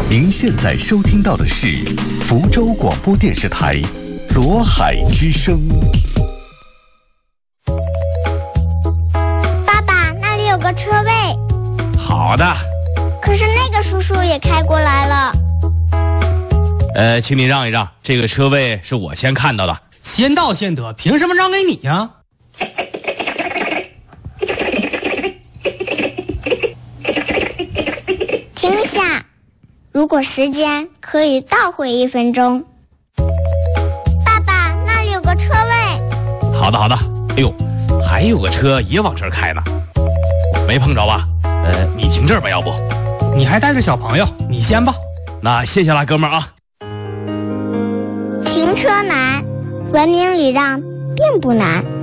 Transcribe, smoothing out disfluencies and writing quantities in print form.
您现在收听到的是福州广播电视台左海之声。 爸爸，那里有个车位。 好的。 可是那个叔叔也开过来了。 请你让一让，这个车位是我先看到的。 先到先得，凭什么让给你呀？ 停下，如果时间可以倒回1分钟。爸爸，那里有个车位。 好的好的。哎呦，还有个车也往这儿开呢，没碰着吧？你停这儿吧，要不？ 你还带着小朋友，你先吧。 那谢谢了，哥们儿啊。 停车难，文明礼让并不难。